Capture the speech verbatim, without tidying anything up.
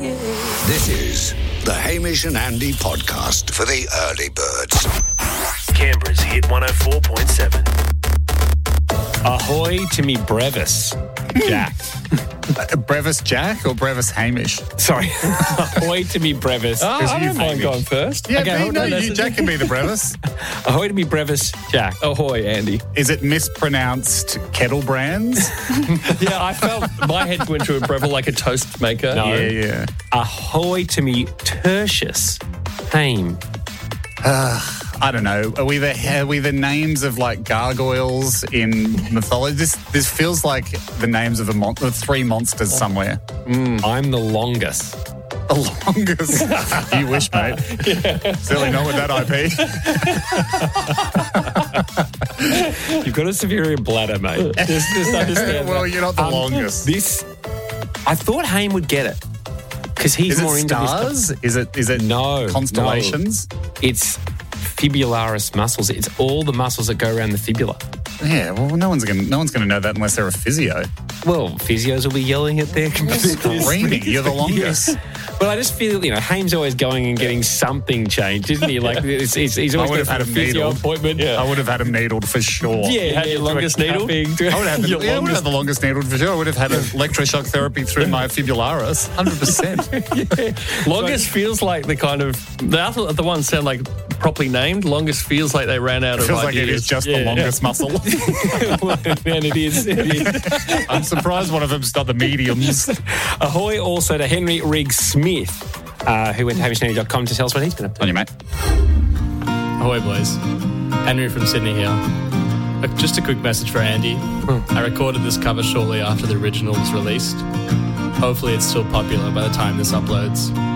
This is the Hamish and Andy podcast for the early birds. Canberra's Hit one oh four point seven. Ahoy to me Brevis, Jack. Uh, Brevis Jack or Brevis Hamish? Sorry. Ahoy to me Brevis. Oh, I you don't mind Hamish. going first. Yeah, Okay, but hold no, on, you, that's- Jack can be the Brevis. Ahoy to me Brevis, Jack. Ahoy, Andy. Is it mispronounced kettle brands? Yeah, I felt my head went to a Breville like a toast maker. No. Yeah, yeah. Ahoy to me Tertius Hame. I don't know. Are we the are we the names of like gargoyles in mythology? This this feels like the names of the, mon- the three monsters somewhere. I'm the longest. The longest. You wish, mate. Certainly not with that I P. You've got a superior bladder, mate. Just, just understand Well, that. you're not the Um, longest. This, I thought Hame would get it because he's Is more it into this stuff. stars? Is it is it No, constellations? It's fibularis muscles. It's all the muscles that go around the fibula. Yeah. Well, no one's gonna no one's gonna know that unless they're a physio. Well, physios will be yelling at their computers. Screaming, you're the longest. Yeah. But I just feel, you know, Hame's always going and getting something changed, isn't he? Like, it's, it's, he's always I would got have had a him physio needled. appointment. I would have had him needled for sure. Yeah, You had yeah, your to longest a needle? cupping, to- I would have had, Your yeah, I would longest- have had the longest needled for sure. I would have had a electroshock therapy through my fibularis, one hundred percent. Longest feels like the kind of the other the ones sound like properly named. Longest feels like they ran out It of feels like ideas. it is just the Yeah. longest muscle. And it is. It is. I'm surprised one of them's got the mediums. Ahoy also to Henry Riggs Smith, uh, who went to hamish nanny dot com to tell us what he's been up to. On you, mate. Ahoy, boys. Henry from Sydney here. Uh, Just a quick message for Andy. I recorded this cover shortly after the original was released. Hopefully it's still popular by the time this uploads.